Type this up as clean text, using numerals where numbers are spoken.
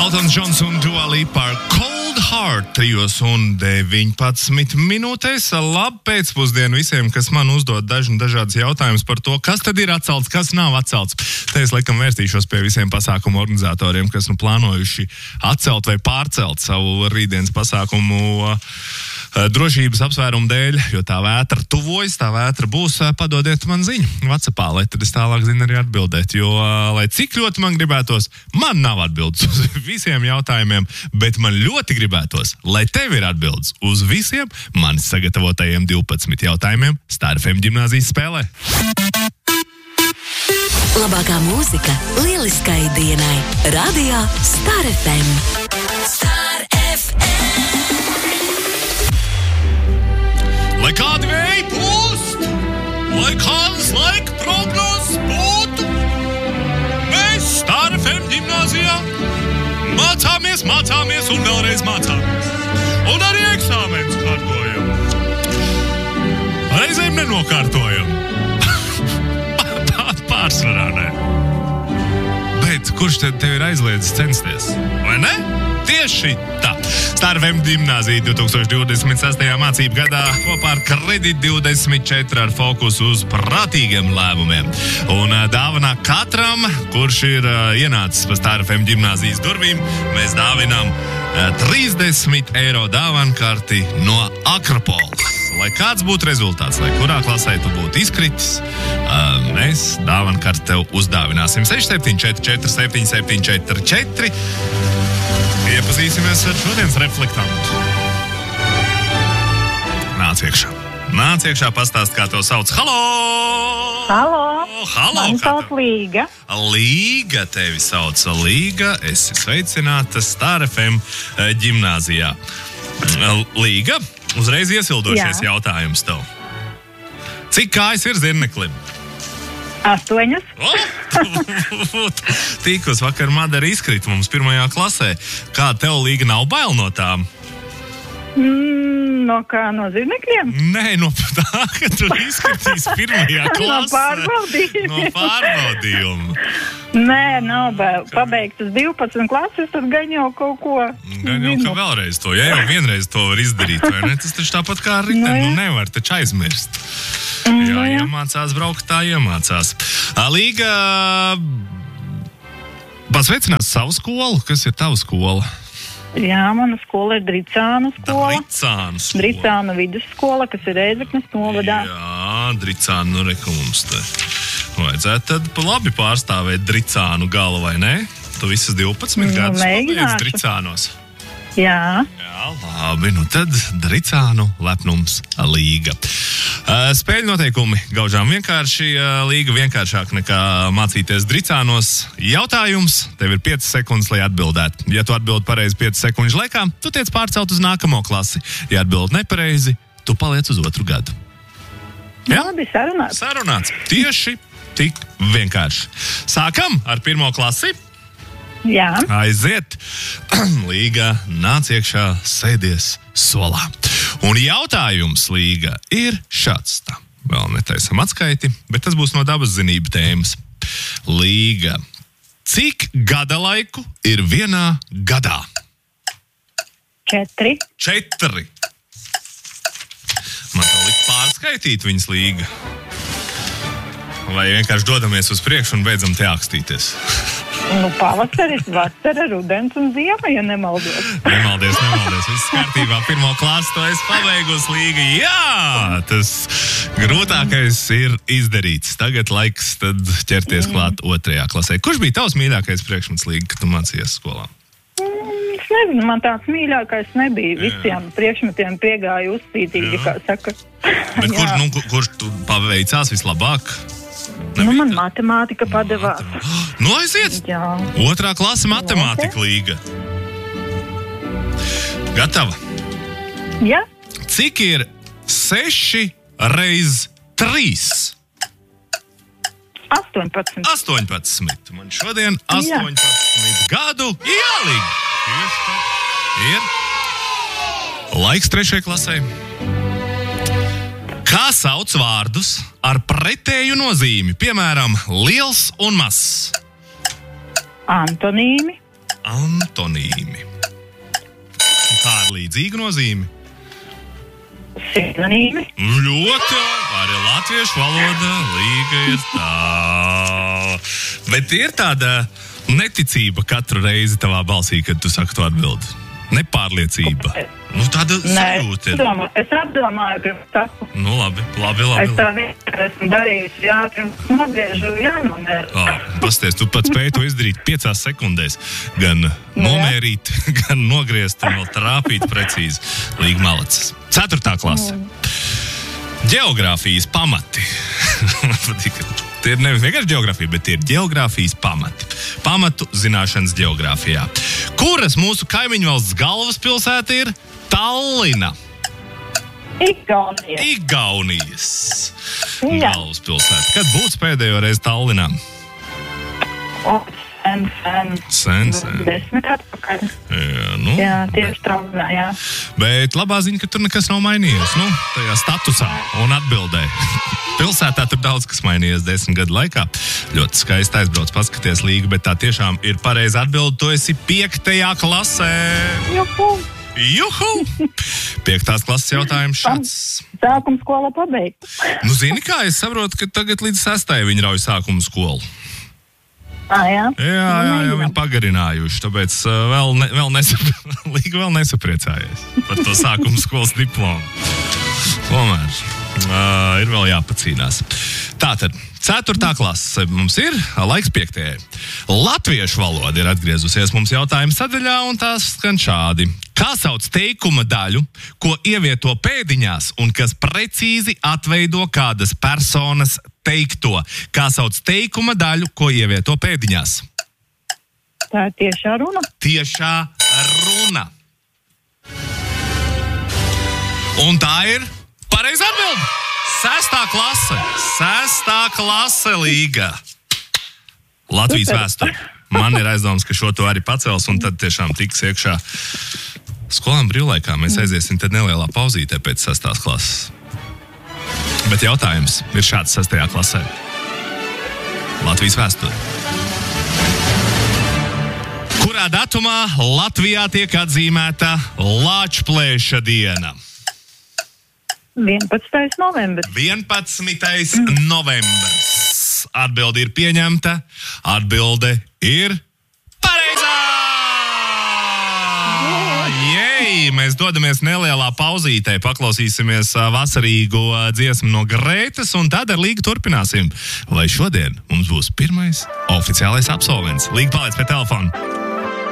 Eltons Džons un Dua Lipa Cold Heart 3:19 minūtēs. Labu pēcpusdienu visiem, kas man uzdod dažādas jautājumus par to, kas tad ir atcelts, kas nav atcelts. Te es laikam vērstīšos pie visiem pasākumu organizatoriem, kas plānojuši atcelt vai pārcelt savu rītdienas pasākumu drošības apsvērumu dēļ, jo tā vētra tuvojas, tā vētra būs, padodiet man ziņu WhatsAppā, lai tad es tālāk zinu arī atbildēt, jo, lai cik ļoti man gribētos, man nav atbildes uz visiem jautājumiem, bet man ļoti gribētos, lai tev ir atbildes uz visiem manis sagatavotajiem 12 jautājumiem Star FM ģimnāzijas spēlē. Labākā mūzika lieliskai dienai. Radio Star FM. Star FM. Lai kādi vēji pūst, lai kādas laika prognozes būtu, mēs Star FM ģimnāzijā mācāmies un vēlreiz mācāmies. Un arī eksāmenus kārtojam. Reizēm nenokārtojam. Pārsvarā nē. Bet kurš tad tev ir aizliedzis censties? Vai ne? Tieši tā. Star FM ģimnāzija 2026. mācību gadā kopā ar Kredit 24 ar fokusu uz prātīgiem lēmumiem. Un dāvanā katram, kurš ir ienācis pa Star FM ģimnāzijas durvīm, mēs dāvinām 30 eiro dāvankarti no Akropols. Lai kāds būtu rezultāts, lai kurā klasē tu būtu izkritis, mēs dāvankarti tev uzdāvināsim 6744 7744. Iepazīsimies ar šodienas reflektantu. Nāc iekšā, pastāst, kā tev sauc. Halo! Mani sauc Līga. Līga tevi sauc. Līga, esi sveicināta Star FM ģimnāzijā. Līga, uzreiz iesildošies jautājums tev. Cik kājas ir zirneklim? 8. Tīkos vakar Madara izkrita mums 1. klasē. Kā tev, Līga, nav bail no tām? No kā, no zirnekļiem? Nē, no tā, ka tu izskatīs 1. klasē. No pārbaudījuma. Nē, nav bail. Pabeigt uz 12 klases, tad gan jau kaut ko. Gan jau, ka vēlreiz to. Ja jau vienreiz to var izdarīt, vai ne? Tas taču tāpat kā ar riteni, nevar taču aizmirst. Jā, iemācās braukt, tā iemācās. Līga, pasveicinās savu skolu. Kas ir tava skola? Jā, mana skola ir Dricānu skola. Dricānu vidusskola, kas ir Rēzeknes novadā. Jā, Dricānu mums te. Vajadzētu tad labi pārstāvēt Dricānu galu, vai ne? Tu visas 12 gadus paliec Dricānos. Jā. Jā, labi, tad Dricānu lepnums Līga. Spēļu noteikumi gaužām vienkārši, Līga vienkāršāk nekā mācīties Dricānos. Jautājums, tev ir 5 sekundes, lai atbildētu. Ja tu atbildi pareizi 5 sekundžu laikā, tu tiec pārcelt uz nākamo klasi. Ja atbildi nepareizi, tu paliec uz otru gadu. Jā? Labi, sarunāts. Sarunāts. Tieši tik vienkārši. Sākam ar 1. klasi. Jā. Aiziet. Līga, nāc iekšā, sēdies solā. Un jautājums, Līga, ir šāds. Tā, vēl netaisam atskaiti, bet tas būs no dabas zinību tēmas. Līga, cik gada laiku ir vienā gadā? 4. 4. Man tā likt pārskaitīt viņas, Līga. Vai vienkārši dodamies uz priekšu un beidzam te ākstīties? Pavasaris, vasara, rudens un ziema, ja nemaldos. Nemaldies. Viss kārtībā. 1. klasi to es pabeigusi, Līga. Jā, tas grūtākais ir izdarīts. Tagad laiks tad ķerties klāt 2. klasē. Kurš bija tavs mīļākais priekšmets, Līga, kad tu mācījies skolā? Es nezinu, man tāds mīļākais nebija. Visiem priekšmetiem piegāja uzcītīgi, kā saka. Bet kurš tu paveicās vislabāk? Man matemātika padevās. Aiziet! Jā. 2. klase matemātika, Līga. Gatava? Jā. Cik ir 6 reiz 3? 18. 18. Man šodien 18 gadu. Jā, Līga. Ir. Laiks 3. klasē. Kā sauc vārdus ar pretēju nozīmi, piemēram, liels un mazs? Antonīmi. Antonīmi. Tā ir līdzīga nozīme. Sinonīmi. Ļoti, arī latviešu valoda līga ir tā. Bet ir tāda neticība katru reizi tavā balsī, kad tu saki to atbildi. Nepārliecība. Nu, tāda sajūta ir. Es apdomāju, pirms saku. Nu, labi. Es tā vienkārši esmu darījusi, pirms nogriežu jānomēr. Pasties, tu pats spēji to izdarīt 5 sekundēs. Gan nomērīt, gan nogriezt un vēl trāpīt precīzi. Līga malacis. 4. klase. Ģeogrāfijas pamati. Tie ir nevis vienkārši ģeogrāfija, bet tie ir ģeogrāfijas pamati. Pamatu zināšanas ģeogrāfijā. Kuras mūsu kaimiņu valsts galvaspilsēta ir? Tallina. Igaunijas galvaspilsēta. Kad būs pēdējo reizi Tallinā? Sen. 10 atpakaļ. Jā, tieši Tallinā, jā. Bet labā ziņa, ka tur nekas nav mainījies. Tajā statusā un atbildē. Pilsētā tur daudz kas mainījies 10 gadu laikā. Ļoti skaisti aizbrauc, paskaties līgu, bet tā tiešām ir pareiza atbilde. Tu esi 5. klasē. Juhu! 5. klases jautājums šāds. Sākuma skola pabeigta. Zini kā, es saprotu, ka tagad līdz 6. viņi rauj sākuma skolu. Jā, viņi pagarinājuši, tāpēc Līga vēl nesapriecājies par to sākuma skolas diplomu. Tomēr ir vēl jāpacīnās. Tātad, 4. klase mums ir, laiks 5. Latviešu valoda ir atgriezusies mums jautājuma sadaļā, un tās skan šādi. Kā sauc teikuma daļu, ko ievieto pēdiņās un kas precīzi atveido kādas personas teikto? Kā sauc teikuma daļu, ko ievieto pēdiņās? Tā ir tiešā runa. Tiešā runa. Un tā ir pareiza atbilde. 6. klase. 6. klase Līga. Latvijas vēsture. Man ir aizdoms, ka šo to arī pacels, un tad tiešām tiks iekšā. Skolām brīvlaikā mēs aiziesim tad nelielā pauzītē pēc 6. klases. Bet jautājums ir šāds 6. klasē. Latvijas vēsture. Kurā datumā Latvijā tiek atzīmēta Lāčplēša diena? 11. novembris. 11. novembris. Atbilde ir pieņemta. Atbilde ir pareizā! Jej! Mēs dodamies nelielā pauzītē, paklausīsimies vasarīgu dziesmu no Grētas, un tad ar Līgu turpināsim. Vai šodien mums būs pirmais oficiālais absolvents? Līga, paliec pie telefona.